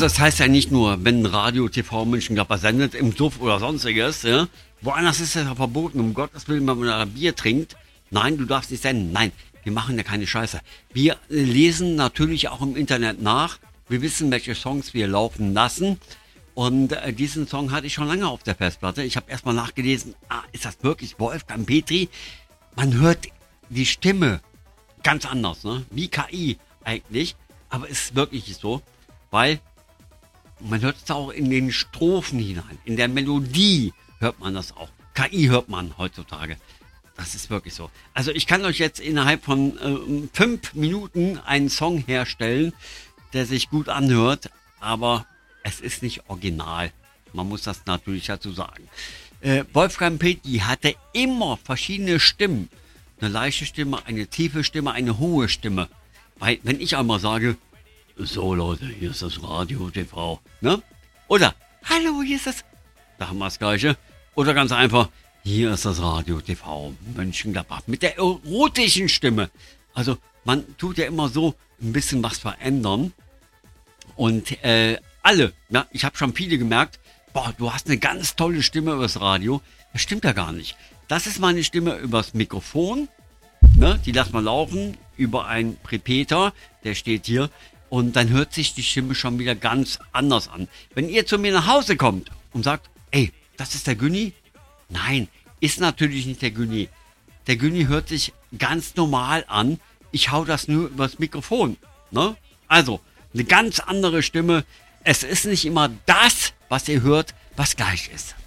Also das heißt ja nicht nur, wenn Radio, TV Mönchengladbach sendet, im Suff oder sonstiges, ja. Woanders ist es ja verboten, um Gottes Willen, wenn man ein Bier trinkt. Nein, du darfst nicht senden. Nein, wir machen ja keine Scheiße. Wir lesen natürlich auch im Internet nach. Wir wissen, welche Songs wir laufen lassen. Und diesen Song hatte ich schon lange auf der Festplatte. Ich habe erstmal nachgelesen, ist das wirklich Wolfgang Petri? Man hört die Stimme ganz anders, ne? Wie KI eigentlich. Aber es ist wirklich so, weil man hört es auch in den Strophen hinein. In der Melodie hört man das auch. KI hört man heutzutage. Das ist wirklich so. Also ich kann euch jetzt innerhalb von 5 Minuten einen Song herstellen, der sich gut anhört, aber es ist nicht original. Man muss das natürlich dazu sagen. Wolfgang Petri hatte immer verschiedene Stimmen. Eine leichte Stimme, eine tiefe Stimme, eine hohe Stimme. Weil wenn ich einmal sage, so Leute, hier ist das Radio TV, ne? Oder, hallo, hier ist das, da haben wir das Gleiche. Oder ganz einfach, hier ist das Radio TV Mönchengladbach mit der erotischen Stimme. Also man tut ja immer so ein bisschen was verändern. Und alle, ja, ich habe schon viele gemerkt, boah, du hast eine ganz tolle Stimme übers Radio. Das stimmt ja gar nicht. Das ist meine Stimme übers Mikrofon, ne? Die lassen wir laufen über einen Prepeter, der steht hier. Und dann hört sich die Stimme schon wieder ganz anders an. Wenn ihr zu mir nach Hause kommt und sagt, ey, das ist der Günni? Nein, ist natürlich nicht der Günni. Der Günni hört sich ganz normal an. Ich hau das nur übers Mikrofon, ne? Also, eine ganz andere Stimme. Es ist nicht immer das, was ihr hört, was gleich ist.